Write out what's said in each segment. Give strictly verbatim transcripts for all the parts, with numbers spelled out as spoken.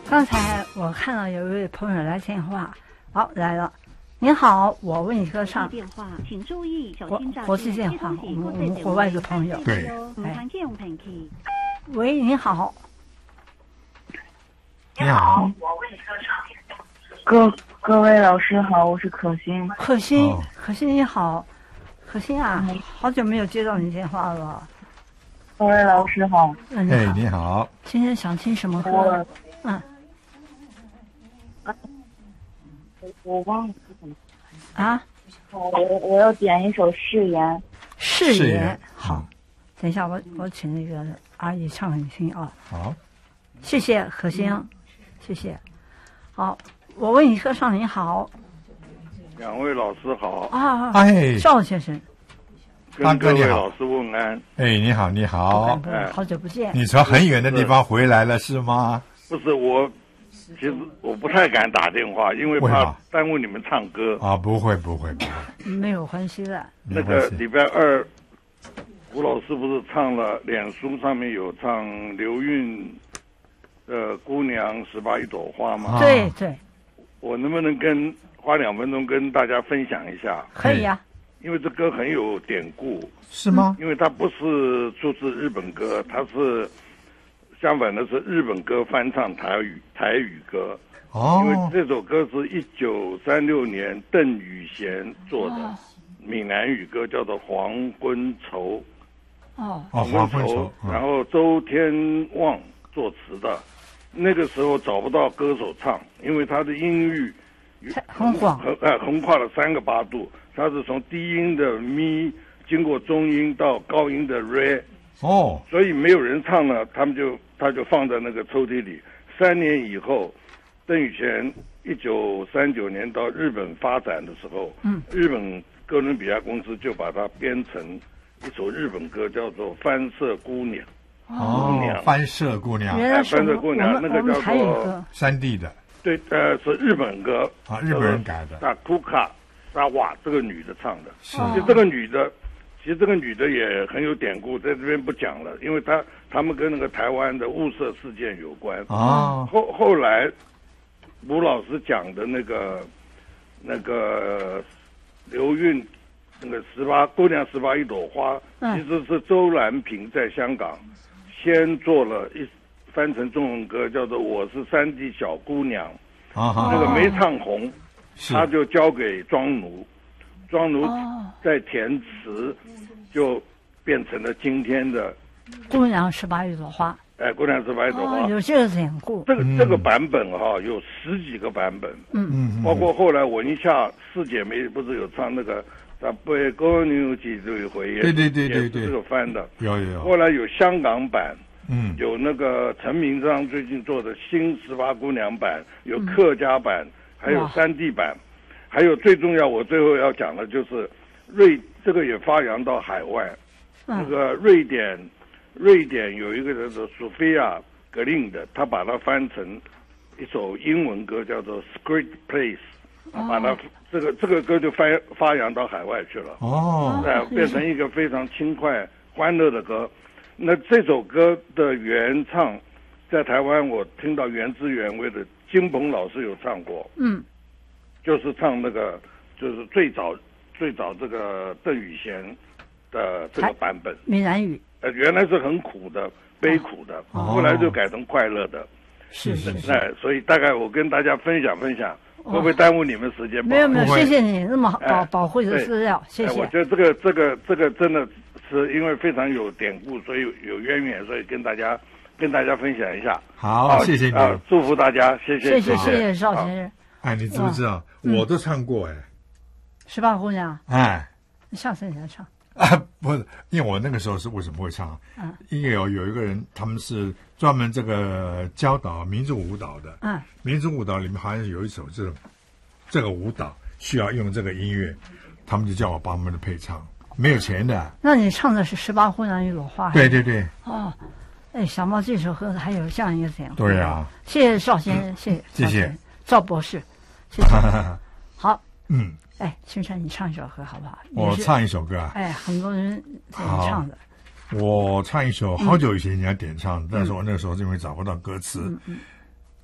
刚才我看到有一位朋友来电话，好来了。您好，我为你歌唱。 电话，请注意小心诈骗。 国际电话，我们我们国外的朋友。 对。 哎，喂，您好。 你好， 我为你歌唱。各各位老师好，我是可心。 可心，哦、可心你好，可心啊，嗯、好久没有接到你电话了。 各位老师好。 嗯， 哎，你好。 今天想听什么歌？嗯。 我忘了是什么啊！ 我我要点一首誓言。 誓言，好。等一下，我我请那个阿姨唱给你听啊。 好， 谢谢可心，嗯、谢谢。好，我为你歌唱，你好。 两位老师好。 啊， 哎， 邵先生。 跟各位老师问安。 哎，你好，你好。 哎，好久不见。 你从很远的地方回来了是吗？ 不是我。其实我不太敢打电话，因为怕耽误你们唱歌啊！不会不会不会， 没有关系的。 那个礼拜二，吴老师不是唱了，脸书上面有唱刘韵的《姑娘十八一朵花》吗？ 对对。 我能不能跟花两分钟跟大家分享一下？ 可以啊。 因为这歌很有典故。 是吗？ 因为它不是出自日本歌，它是。相反的是，日本歌翻唱台语台语歌， 哦， 因为这首歌是一九三六年邓雨贤做的闽南语歌，叫做《黄昏愁》。 哦， 黄昏愁。然后周天旺作词的，那个时候找不到歌手唱，因为他的音域很广， 横呃横跨了三个八度，他是从低音的咪，经过中音到高音的 re。 哦， 所以没有人唱了，他们就他就放在那个抽屉里。三年以后，邓雨贤一九三九年到日本发展的时候， 嗯， 日本哥伦比亚公司就把它编成一首日本歌，叫做《翻色姑娘》。 哦，姑娘翻色姑娘， 原来翻色姑娘那个叫做山地的， 对，呃，是日本歌啊，日本人改的。 大库卡沙瓦这个女的唱的， 是就这个女的。其实这个女的也很有典故，在这边不讲了，因为她他们跟那个台湾的雾社事件有关。 啊， 后后来吴老师讲的那个那个刘韵那个十八姑娘十八一朵花， 嗯、 其实是周兰萍在香港先做了一翻成中文歌，叫做《我是山地小姑娘》， 啊， 那个没唱红，他就交给庄奴。庄奴在填词，就变成了今天的 《姑娘十八一朵花》。 哎，《姑娘十八一朵花》 哦，有这个典故。 这个这个版本哈、哦、有十几个版本， 嗯嗯， 包括后来文夏四姐妹不是有唱那个《咱被公牛几对回》， 对对对对对， 这个翻的， 有有有。 后来有香港版， 嗯， 有那个陈明章最近做的新十八姑娘版，有客家版，嗯、还有山地版。还有最重要，我最后要讲的就是瑞这个也发扬到海外， 嗯、 那个瑞典，瑞典有一个叫做索菲亚格林的，他把它翻成一首英文歌，叫做《Secret Place》， 哦、 把它这个这个歌就发发扬到海外去了。 哦， 哎、呃，变成一个非常轻快、欢乐的歌。那这首歌的原唱，在台湾我听到原汁原味的金鹏老师有唱过。 嗯。 就是唱那个，就是最早最早这个邓雨贤的这个版本， 闽南语。 呃，原来是很苦的、悲苦的， 哦、 后来就改成快乐的。 是是是。 哎，所以大概我跟大家分享分享，会不会耽误你们时间？ 没有没有，谢谢你那么保保护的资料，谢谢。 我觉得这个这个这个真的是因为非常有典故，所以有渊源，所以跟大家跟大家分享一下。 好，谢谢你， 啊，祝福大家，谢谢谢谢谢谢邵先生。 哎，你知不知道？我都唱过哎， 十八姑娘。 哎， 下次你来唱啊？不是，因为我那个时候是为什么会唱？ 嗯， 因为有有一个人，他们是专门这个教导民族舞蹈的。 嗯， 民族舞蹈里面好像有一首这种这个舞蹈需要用这个音乐，他们就叫我帮他们的配唱，没有钱的。 那你唱的是《十八姑娘一朵花》？ 对对对。 哦，哎，想到这首歌还有这样一个典故。 对啊， 谢谢邵先生，谢谢谢谢赵博士。谢谢好， 嗯， 哎，青山，你唱一首歌好不好？ 我唱一首歌啊。 哎，很多人点唱的。 我唱一首好久以前人家点唱，嗯、但是我那个时候因为找不到歌词， 嗯嗯、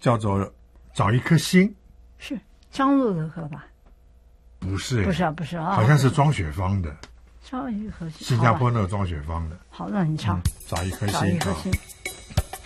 叫做找一颗心， 是张路的歌吧？ 不是， 不是啊，不是啊， 好像是庄雪芳的， 找一颗心， 新加坡那个庄雪芳的。 好，那你唱， 嗯，找一颗心， 找一颗心。